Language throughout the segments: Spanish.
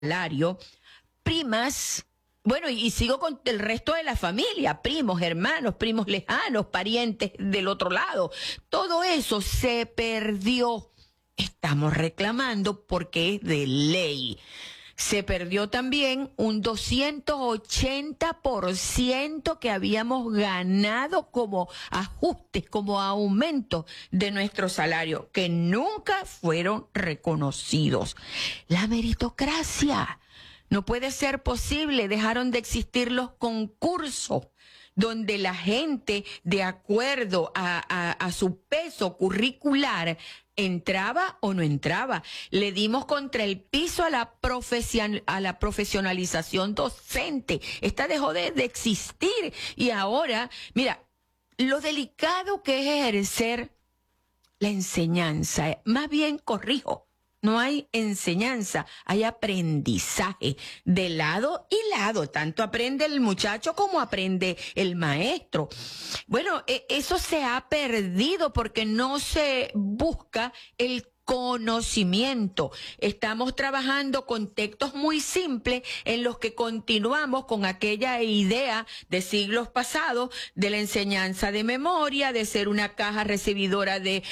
salario, primas, bueno, y sigo con el resto de la familia, primos, hermanos, primos lejanos, parientes del otro lado. Todo eso se perdió. Estamos reclamando porque es de ley. Se perdió también un 280% que habíamos ganado como ajustes, como aumento de nuestro salario, que nunca fueron reconocidos. La meritocracia. No puede ser posible, dejaron de existir los concursos donde la gente, de acuerdo a su peso curricular, entraba o no entraba. Le dimos contra el piso a la profesionalización docente. Esta dejó de existir y ahora, mira, lo delicado que es ejercer la enseñanza, más bien corrijo. No hay enseñanza, hay aprendizaje de lado y lado. Tanto aprende el muchacho como aprende el maestro. Bueno, eso se ha perdido porque no se busca el conocimiento. Estamos trabajando con textos muy simples en los que continuamos con aquella idea de siglos pasados de la enseñanza de memoria, de ser una caja recibidora de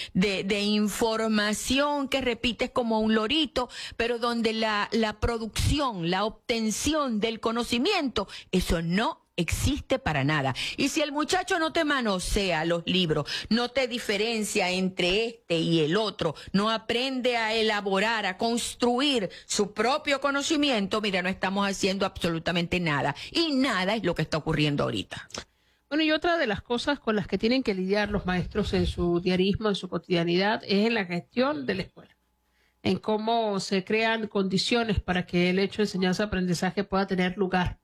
información que repites como un lorito, pero donde la producción, la obtención del conocimiento, eso no existe para nada. Y si el muchacho no te manosea los libros, no te diferencia entre este y el otro, no aprende a elaborar, a construir su propio conocimiento, mira, no estamos haciendo absolutamente nada. Y nada es lo que está ocurriendo ahorita. Bueno, y otra de las cosas con las que tienen que lidiar los maestros en su diarismo, en su cotidianidad, es en la gestión de la escuela, en cómo se crean condiciones para que el hecho de enseñanza-aprendizaje pueda tener lugar.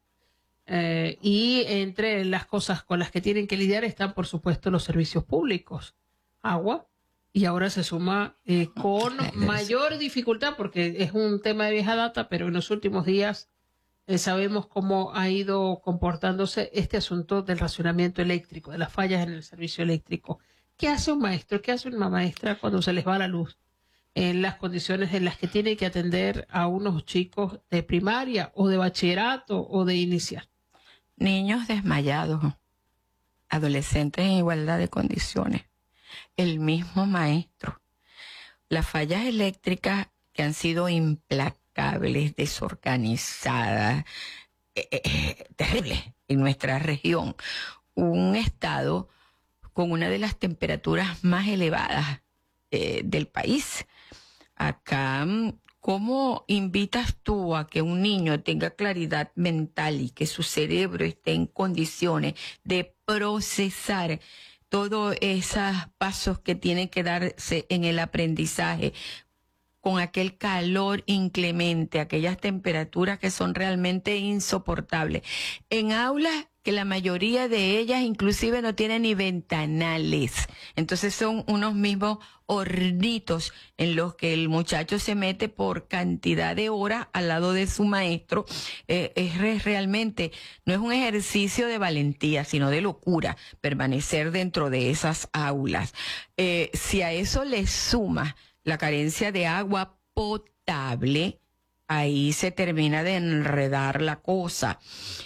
Y entre las cosas con las que tienen que lidiar están, por supuesto, los servicios públicos, agua, y ahora se suma con mayor dificultad, porque es un tema de vieja data, pero en los últimos días sabemos cómo ha ido comportándose este asunto del racionamiento eléctrico, de las fallas en el servicio eléctrico. ¿Qué hace un maestro? ¿Qué hace una maestra cuando se les va la luz? En las condiciones en las que tiene que atender a unos chicos de primaria o de bachillerato o de inicial. Niños desmayados, adolescentes en igualdad de condiciones, el mismo maestro. Las fallas eléctricas que han sido implacables, desorganizadas, terribles en nuestra región. Un estado con una de las temperaturas más elevadas del país. Acá, ¿cómo invitas tú a que un niño tenga claridad mental y que su cerebro esté en condiciones de procesar todos esos pasos que tienen que darse en el aprendizaje con aquel calor inclemente, aquellas temperaturas que son realmente insoportables? En aulas que la mayoría de ellas inclusive no tienen ni ventanales. Entonces son unos mismos hornitos en los que el muchacho se mete por cantidad de horas al lado de su maestro. Realmente no es un ejercicio de valentía, sino de locura permanecer dentro de esas aulas. Si a eso le suma la carencia de agua potable, ahí se termina de enredar la cosa.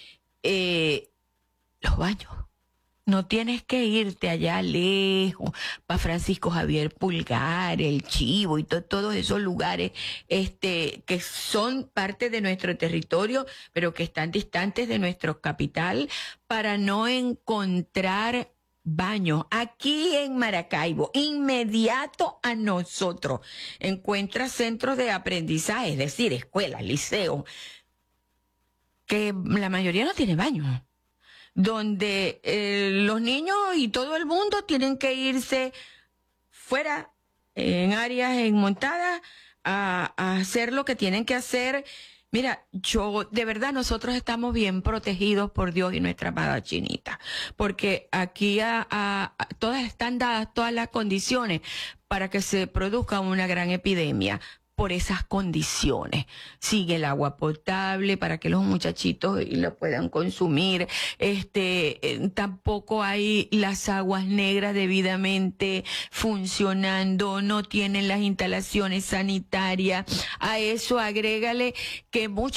Los baños. No tienes que irte allá lejos, para Francisco Javier Pulgar, El Chivo y todos esos lugares que son parte de nuestro territorio, pero que están distantes de nuestro capital, para no encontrar baños. Aquí en Maracaibo, inmediato a nosotros, encuentras centros de aprendizaje, es decir, escuelas, liceos, que la mayoría no tiene baños, donde los niños y todo el mundo tienen que irse fuera, en áreas montadas, a hacer lo que tienen que hacer. Mira, de verdad, nosotros estamos bien protegidos por Dios y nuestra amada Chinita, porque aquí todas están dadas todas las condiciones para que se produzca una gran epidemia. por esas condiciones. Sigue el agua potable para que los muchachitos lo puedan consumir. Tampoco hay las aguas negras debidamente funcionando, no tienen las instalaciones sanitarias. A eso agrégale que muchos